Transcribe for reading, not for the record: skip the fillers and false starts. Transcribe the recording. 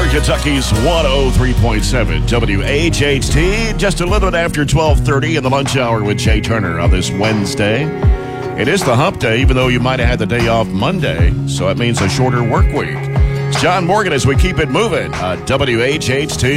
Louisville, Kentucky's 103.7 WHHT. Just a little bit after 12:30 in the lunch hour with Jay Turner on this Wednesday. It is the hump day, even though you might have had the day off Monday, so that means a shorter work week. It's John Morgan as we keep it moving. WHHT.